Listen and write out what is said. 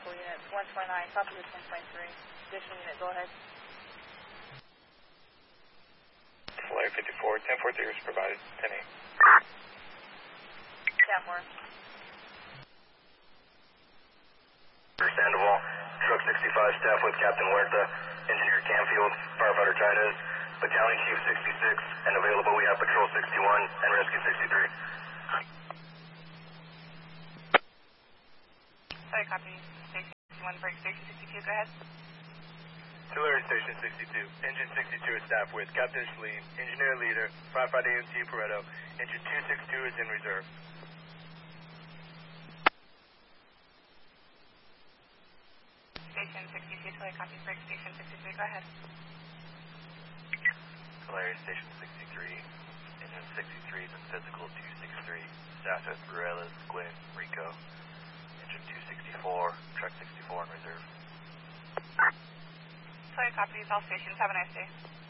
vehicle units. 129, copy with 10.3. Additional unit, go ahead. Flyer 54, 1043 was provided, 10-8. Statmore. Sandoval, Truck 65, staff with Captain Huerta, Engineer Canfield, Firefighter Chavez, Battalion Chief 66, and available we have Patrol 61 and Rescue 63. Sorry, copy. Station 1, break Station 62, go ahead. Tulare Station 62, Engine 62 is staff with Captain Schleen, Engineer Leader, Firefighter AMT Pareto, Engine 262 is in reserve. Station 62, Tulare, copy, break Station 63, go ahead. Tulare Station 63, Engine 63 is in physical 263, staff with Ruelas, Gwynn, Rico, Engine 264, Truck 64 in reserve. Tulare, copy, all stations, have a nice day.